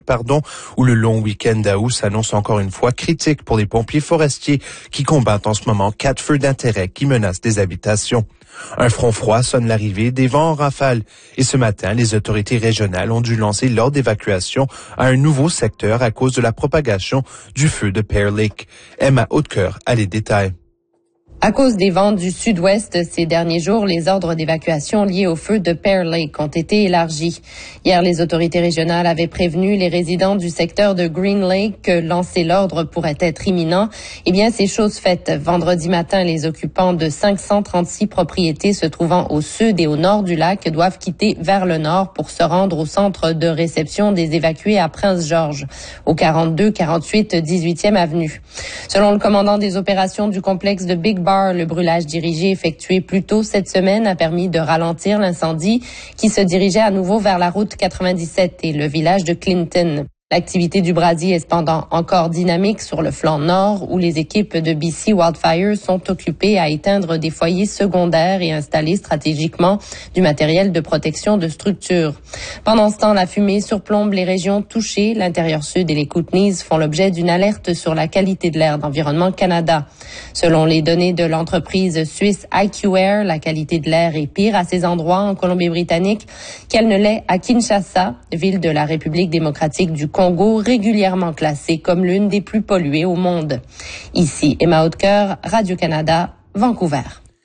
où le long week-end d'août s'annonce encore une fois critique pour les pompiers forestiers qui combattent en ce moment 4 feux d'intérêt qui menacent des habitations. Un front froid sonne l'arrivée des vents en rafale et ce matin, les autorités régionales ont dû lancer l'ordre d'évacuation à un nouveau secteur à cause de la propagation du feu de Pear Lake. Emma Hautecoeur a les détails. À cause des vents du sud-ouest ces derniers jours, les ordres d'évacuation liés au feu de Pear Lake ont été élargis. Hier, les autorités régionales avaient prévenu les résidents du secteur de Green Lake que lancer l'ordre pourrait être imminent. Eh bien, c'est chose faite. Vendredi matin, les occupants de 536 propriétés se trouvant au sud et au nord du lac doivent quitter vers le nord pour se rendre au centre de réception des évacués à Prince-Georges, au 42, 48, 18e avenue. Selon le commandant des opérations du complexe de Big Bar, le brûlage dirigé effectué plus tôt cette semaine a permis de ralentir l'incendie qui se dirigeait à nouveau vers la route 97 et le village de Clinton. L'activité du brasier est cependant encore dynamique sur le flanc nord où les équipes de BC Wildfire sont occupées à éteindre des foyers secondaires et installer stratégiquement du matériel de protection de structures. Pendant ce temps, la fumée surplombe les régions touchées. L'intérieur sud et les Kootenays font l'objet d'une alerte sur la qualité de l'air d'Environnement Canada. Selon les données de l'entreprise suisse IQAir, la qualité de l'air est pire à ces endroits en Colombie-Britannique qu'elle ne l'est à Kinshasa, ville de la République démocratique du Congo, régulièrement classée comme l'une des plus polluées au monde. Ici, Emma Hautecoeur, Radio-Canada, Vancouver.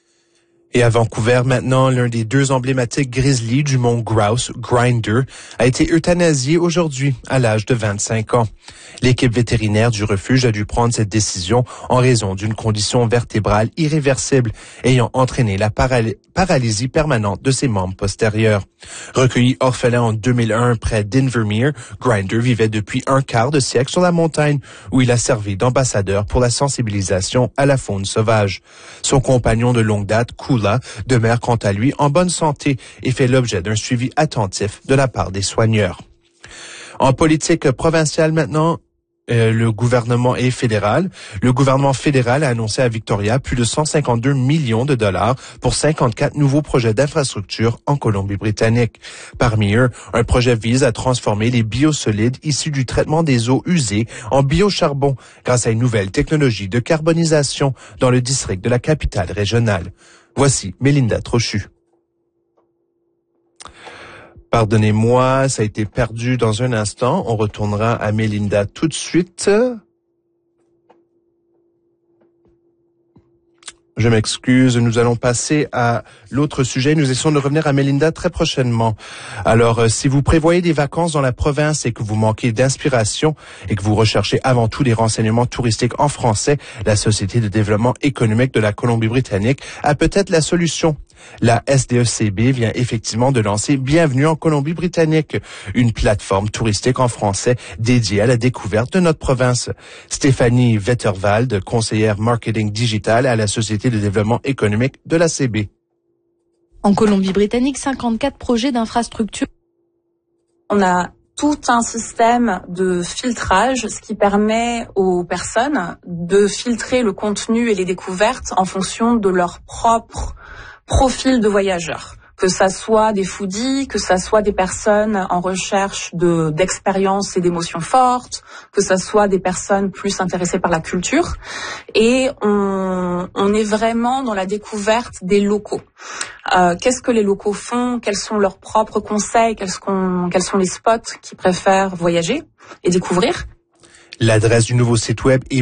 Et à Vancouver, maintenant, l'un des 2 emblématiques grizzlies du mont Grouse, Grinder, a été euthanasié aujourd'hui à l'âge de 25 ans. L'équipe vétérinaire du refuge a dû prendre cette décision en raison d'une condition vertébrale irréversible ayant entraîné la paralysie permanente de ses membres postérieurs. Recueilli orphelin en 2001 près d'Invermere, Grinder vivait depuis un quart de siècle sur la montagne où il a servi d'ambassadeur pour la sensibilisation à la faune sauvage. Son compagnon de longue date, Kula, demeure quant à lui en bonne santé et fait l'objet d'un suivi attentif de la part des soigneurs. En politique provinciale maintenant, le gouvernement fédéral a annoncé à Victoria plus de 152 millions de dollars pour 54 nouveaux projets d'infrastructure en Colombie-Britannique. Parmi eux, un projet vise à transformer les biosolides issus du traitement des eaux usées en biocharbon grâce à une nouvelle technologie de carbonisation dans le district de la capitale régionale. Voici Mélinda Trochu. Pardonnez-moi, ça a été perdu dans un instant. On retournera à Mélinda tout de suite. Je m'excuse, nous allons passer à l'autre sujet. Nous essayons de revenir à Mélinda très prochainement. Alors, si vous prévoyez des vacances dans la province et que vous manquez d'inspiration et que vous recherchez avant tout des renseignements touristiques en français, la Société de développement économique de la Colombie-Britannique a peut-être la solution. La SDECB vient effectivement de lancer Bienvenue en Colombie-Britannique, une plateforme touristique en français dédiée à la découverte de notre province. Stéphanie Wetterwald, conseillère marketing digital à la Société de développement économique de la CB. En Colombie-Britannique, 54 projets d'infrastructure. On a tout un système de filtrage, ce qui permet aux personnes de filtrer le contenu et les découvertes en fonction de leur propre profil de voyageurs. Que ça soit des foodies, que ça soit des personnes en recherche d'expériences et d'émotions fortes, que ça soit des personnes plus intéressées par la culture. Et on est vraiment dans la découverte des locaux. Qu'est-ce que les locaux font? Quels sont leurs propres conseils? Quels sont les spots qu'ils préfèrent voyager et découvrir? L'adresse du nouveau site web est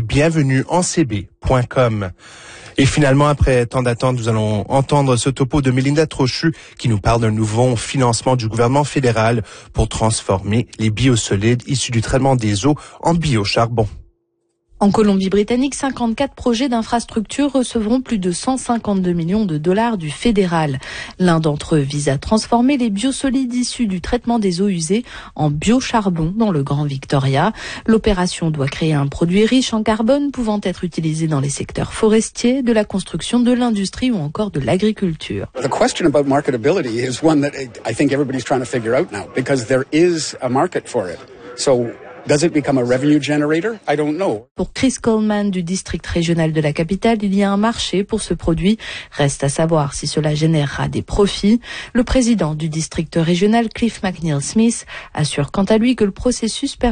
bienvenueencb.com. Et finalement, après tant d'attente, nous allons entendre ce topo de Mélinda Trochu qui nous parle d'un nouveau financement du gouvernement fédéral pour transformer les biosolides issus du traitement des eaux en biocharbon. En Colombie-Britannique, 54 projets d'infrastructure recevront plus de 152 millions de dollars du fédéral. L'un d'entre eux vise à transformer les biosolides issus du traitement des eaux usées en biocharbon dans le Grand Victoria. L'opération doit créer un produit riche en carbone pouvant être utilisé dans les secteurs forestiers, de la construction, de l'industrie ou encore de l'agriculture. The question about marketability is one that I think everybody's trying to figure out now because there is a market for it. So does it become a revenue generator? I don't know. Pour Chris Coleman du district régional de la capitale, il y a un marché pour ce produit. Reste à savoir si cela générera des profits. Le président du district régional, Cliff McNeil Smith, assure quant à lui que le processus permet